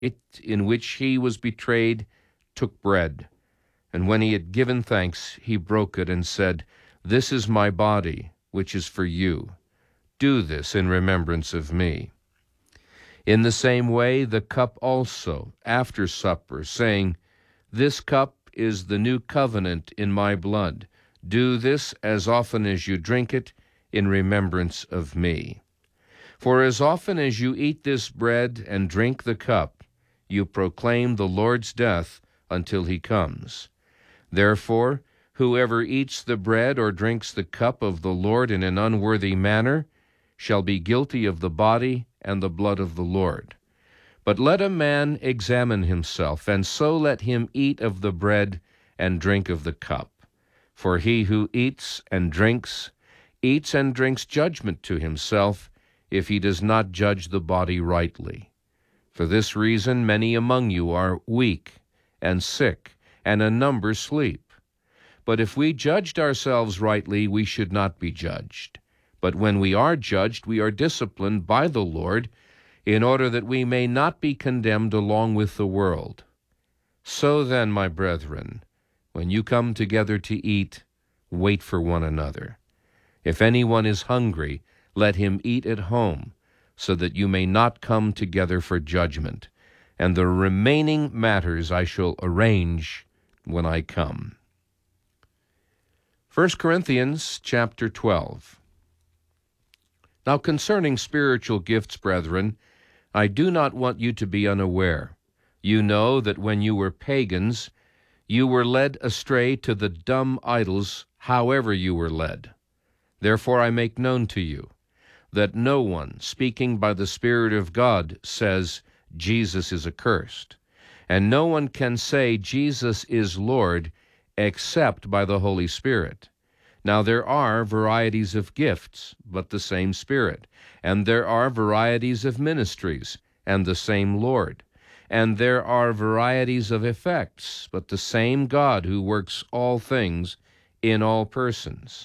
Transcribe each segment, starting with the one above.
in which he was betrayed, took bread, and when he had given thanks, he broke it and said, "This is my body, which is for you. Do this in remembrance of me." In the same way, the cup also, after supper, saying, "This cup is the new covenant in my blood. Do this as often as you drink it in remembrance of me. For as often as you eat this bread and drink the cup, you proclaim the Lord's death until he comes. Therefore, whoever eats the bread or drinks the cup of the Lord in an unworthy manner shall be guilty of the body and the blood of the Lord. But let a man examine himself, and so let him eat of the bread and drink of the cup. For he who eats and drinks judgment to himself, if he does not judge the body rightly. For this reason many among you are weak and sick, and a number sleep. But if we judged ourselves rightly, we should not be judged. But when we are judged, we are disciplined by the Lord, in order that we may not be condemned along with the world. So then, my brethren, when you come together to eat, wait for one another. If anyone is hungry, let him eat at home, so that you may not come together for judgment. And the remaining matters I shall arrange when I come. 1 Corinthians chapter 12. Now concerning spiritual gifts, brethren, I do not want you to be unaware. You know that when you were pagans, you were led astray to the dumb idols, however you were led. Therefore I make known to you that no one, speaking by the Spirit of God, says, Jesus is accursed. And no one can say, Jesus is Lord, except by the Holy Spirit. Now there are varieties of gifts, but the same Spirit. And there are varieties of ministries, and the same Lord. And there are varieties of effects, but the same God who works all things in all persons.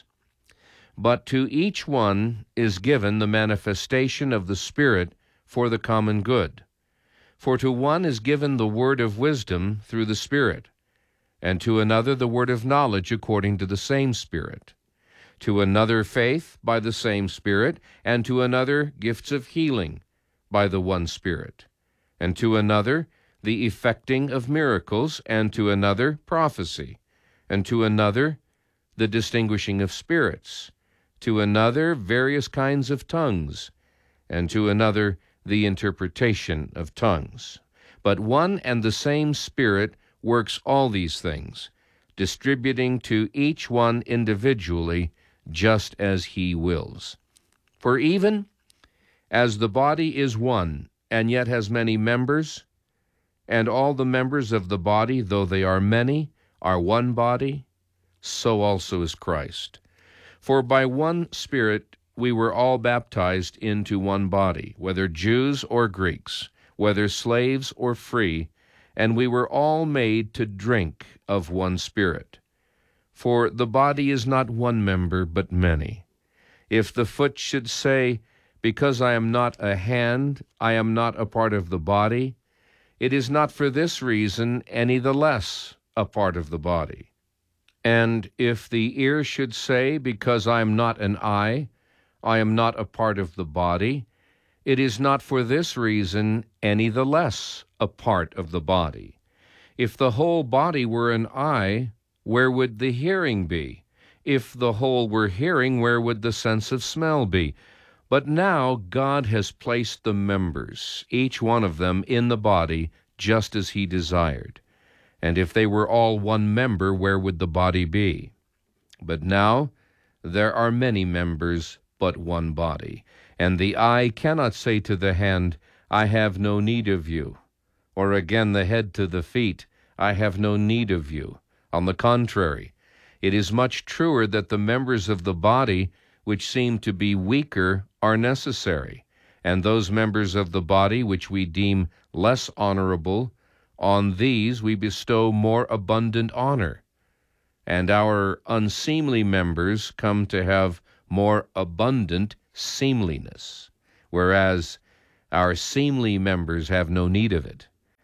But to each one is given the manifestation of the Spirit for the common good. For to one is given the word of wisdom through the Spirit, and to another the word of knowledge according to the same Spirit, to another faith by the same Spirit, and to another gifts of healing by the one Spirit, and to another the effecting of miracles, and to another prophecy, and to another the distinguishing of spirits, to another various kinds of tongues, and to another the interpretation of tongues. But one and the same Spirit works all these things, distributing to each one individually just as he wills. For even as the body is one, and yet has many members, and all the members of the body, though they are many, are one body, so also is Christ. For by one Spirit we were all baptized into one body, whether Jews or Greeks, whether slaves or free, and we were all made to drink of one Spirit. For the body is not one member, but many. If the foot should say, because I am not a hand, I am not a part of the body, it is not for this reason any the less a part of the body. And if the ear should say, because I am not an eye, I am not a part of the body, it is not for this reason any the less a part of the body. If the whole body were an eye, where would the hearing be? If the whole were hearing, where would the sense of smell be? But now God has placed the members, each one of them, in the body, just as he desired. And if they were all one member, where would the body be? But now there are many members, but one body. And the eye cannot say to the hand, I have no need of you. Or again the head to the feet, I have no need of you. On the contrary, it is much truer that the members of the body which seem to be weaker are necessary, and those members of the body which we deem less honorable, on these we bestow more abundant honor. And our unseemly members come to have more abundant seemliness, whereas our seemly members have no need of it.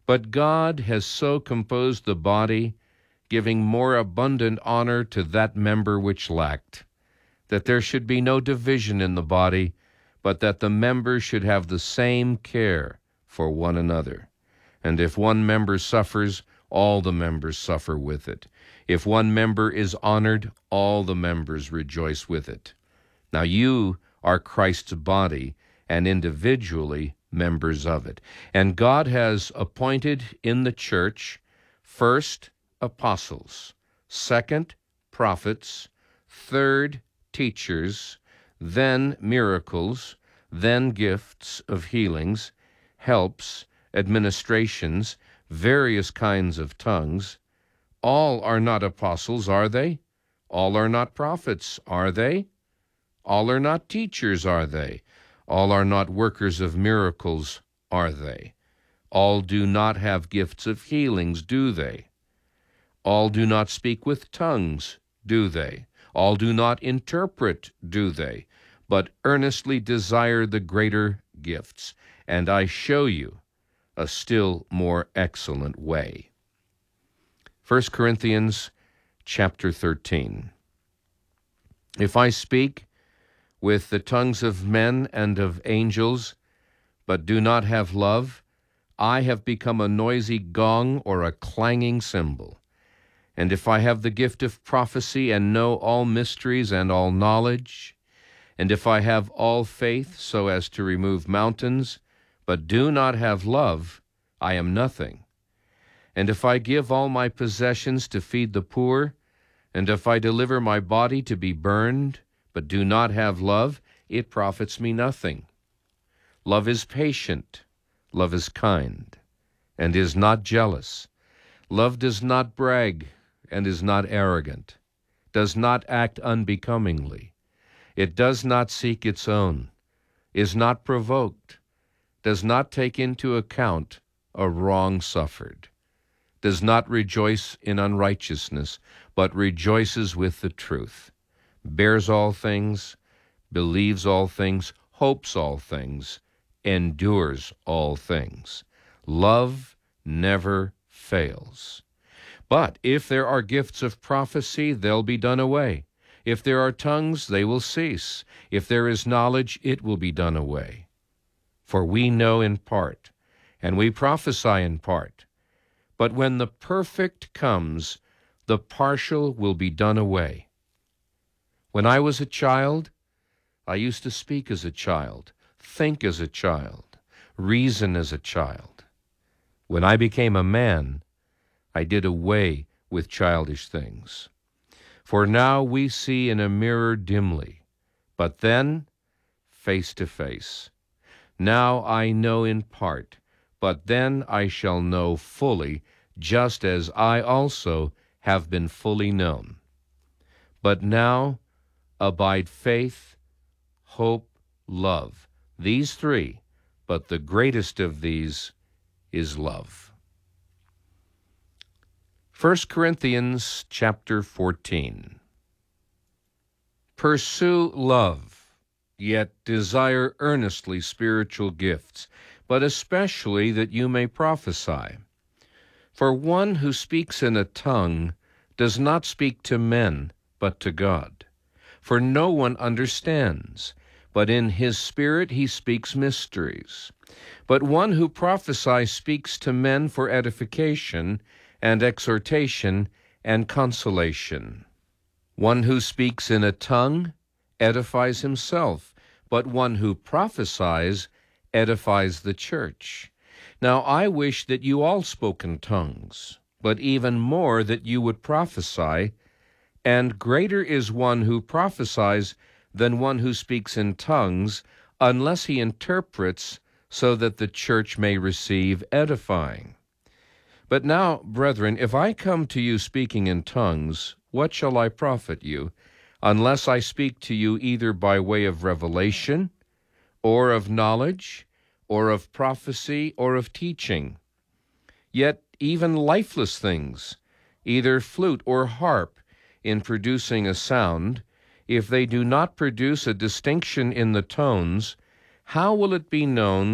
But God has so composed the body, giving more abundant honor to that member which lacked, that there should be no division in the body, but that the members should have the same care for one another. And if one member suffers, all the members suffer with it. If one member is honored, all the members rejoice with it. Now you are Christ's body, and individually members of it. And God has appointed in the church, first, apostles, second, prophets, third, teachers, then miracles, then gifts of healings, helps, administrations, various kinds of tongues. All are not apostles, are they? All are not prophets, are they? All are not teachers, are they? All are not workers of miracles, are they? All do not have gifts of healings, do they? All do not speak with tongues, do they? All do not interpret, do they? But earnestly desire the greater gifts, and I show you a still more excellent way. 1 Corinthians chapter 13. If I speak with the tongues of men and of angels, but do not have love, I have become a noisy gong or a clanging cymbal. And if I have the gift of prophecy and know all mysteries and all knowledge, and if I have all faith so as to remove mountains, but do not have love, I am nothing. And if I give all my possessions to feed the poor, and if I deliver my body to be burned, but do not have love, it profits me nothing. Love is patient, love is kind, and is not jealous. Love does not brag, and is not arrogant, does not act unbecomingly. It does not seek its own, is not provoked, does not take into account a wrong suffered, does not rejoice in unrighteousness, but rejoices with the truth, bears all things, believes all things, hopes all things, endures all things. Love never fails. But if there are gifts of prophecy, they'll be done away. If there are tongues, they will cease. If there is knowledge, it will be done away. For we know in part, and we prophesy in part. But when the perfect comes, the partial will be done away. When I was a child, I used to speak as a child, think as a child, reason as a child. When I became a man, I did away with childish things. For now we see in a mirror dimly, but then face to face. Now I know in part, but then I shall know fully, just as I also have been fully known. But now abide faith, hope, love, these three, but the greatest of these is love. 1 Corinthians chapter 14. Pursue love, yet desire earnestly spiritual gifts, but especially that you may prophesy. For one who speaks in a tongue does not speak to men, but to God. For no one understands, but in his spirit he speaks mysteries. But one who prophesies speaks to men for edification and exhortation and consolation. One who speaks in a tongue edifies himself, but one who prophesies edifies the church. Now I wish that you all spoke in tongues, but even more that you would prophesy, and greater is one who prophesies than one who speaks in tongues, unless he interprets, so that the church may receive edifying. But now, brethren, if I come to you speaking in tongues, what shall I profit you, unless I speak to you either by way of revelation, or of knowledge, or of prophecy, or of teaching? Yet even lifeless things, either flute or harp, in producing a sound, if they do not produce a distinction in the tones, how will it be known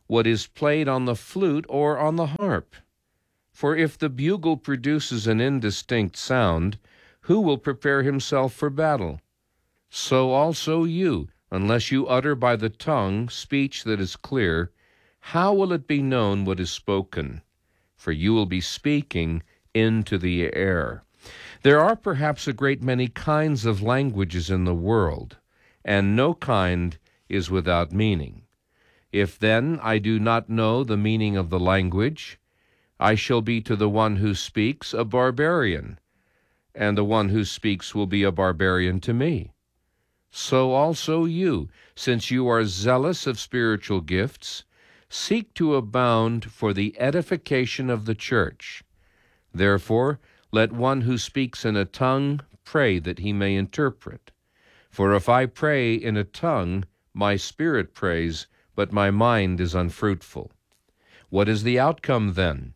what is played on the flute or on the harp. For if the bugle produces an indistinct sound, who will prepare himself for battle? So also you, unless you utter by the tongue speech that is clear, how will it be known what is spoken? For you will be speaking into the air. There are perhaps a great many kinds of languages in the world, and no kind is without meaning. If then I do not know the meaning of the language, I shall be to the one who speaks a barbarian, and the one who speaks will be a barbarian to me. So also you, since you are zealous of spiritual gifts, seek to abound for the edification of the church. Therefore, let one who speaks in a tongue pray that he may interpret. For if I pray in a tongue, my spirit prays, but my mind is unfruitful. What is the outcome then?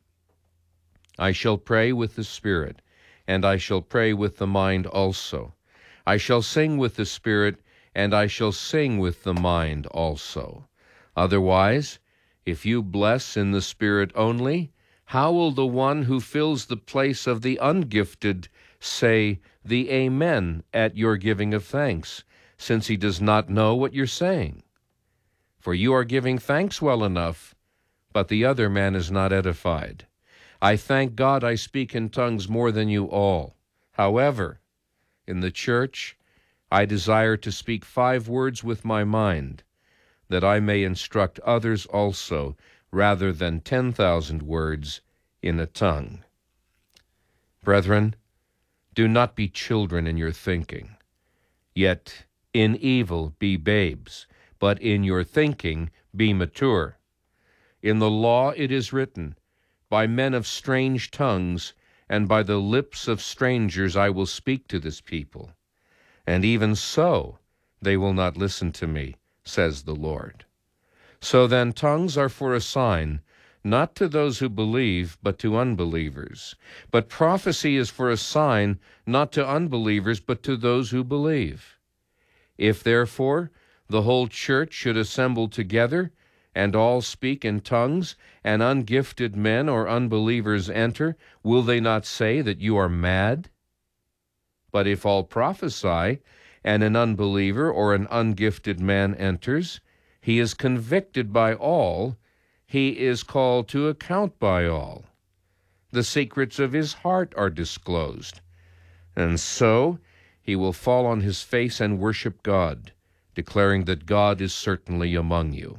I shall pray with the Spirit, and I shall pray with the mind also. I shall sing with the Spirit, and I shall sing with the mind also. Otherwise, if you bless in the Spirit only, how will the one who fills the place of the ungifted say the Amen at your giving of thanks, since he does not know what you're saying? For you are giving thanks well enough, but the other man is not edified. I thank God I speak in tongues more than you all. However, in the church, I desire to speak 5 words with my mind, that I may instruct others also, rather than 10,000 words in a tongue. Brethren, do not be children in your thinking, yet in evil be babes, but in your thinking be mature. In the law it is written, by men of strange tongues, and by the lips of strangers I will speak to this people. And even so they will not listen to me, says the Lord. So then tongues are for a sign, not to those who believe, but to unbelievers. But prophecy is for a sign, not to unbelievers, but to those who believe. If therefore the whole church should assemble together, and all speak in tongues, and ungifted men or unbelievers enter, will they not say that you are mad? But if all prophesy, and an unbeliever or an ungifted man enters, he is convicted by all, he is called to account by all. The secrets of his heart are disclosed, and so he will fall on his face and worship God, declaring that God is certainly among you.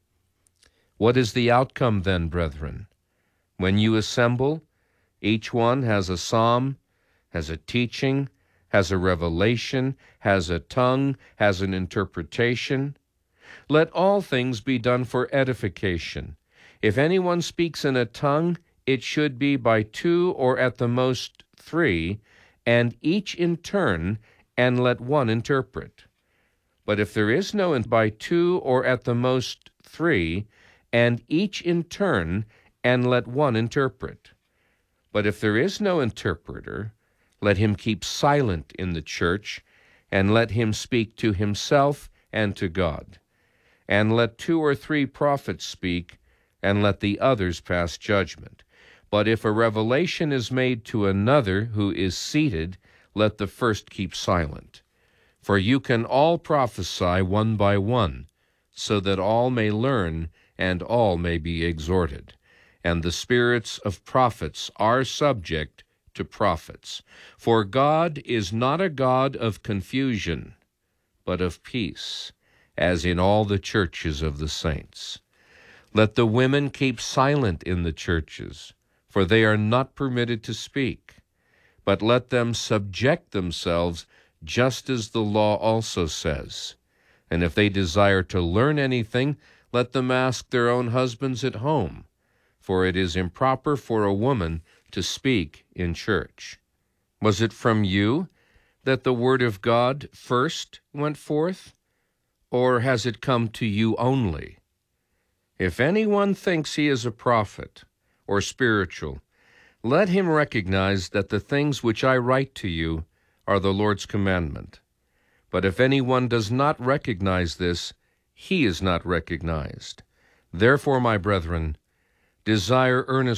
What is the outcome then, brethren? When you assemble, each one has a psalm, has a teaching, has a revelation, has a tongue, has an interpretation. Let all things be done for edification. If anyone speaks in a tongue, it should be by 2 or at the most 3, and each in turn, and let one interpret. But if there is no by 2 or at the most 3, and each in turn, and let one interpret. But if there is no interpreter, let him keep silent in the church, and let him speak to himself and to God. And let 2 or 3 prophets speak, and let the others pass judgment. But if a revelation is made to another who is seated, let the first keep silent. For you can all prophesy one by one, so that all may learn and all may be exhorted. And the spirits of prophets are subject to prophets. For God is not a God of confusion, but of peace, as in all the churches of the saints. Let the women keep silent in the churches, for they are not permitted to speak, but let them subject themselves, just as the law also says. And if they desire to learn anything, let them ask their own husbands at home, for it is improper for a woman to speak in church. Was it from you that the word of God first went forth, or has it come to you only? If anyone thinks he is a prophet or spiritual, let him recognize that the things which I write to you are the Lord's commandment. But if anyone does not recognize this, he is not recognized, Therefore, my brethren, desire earnestly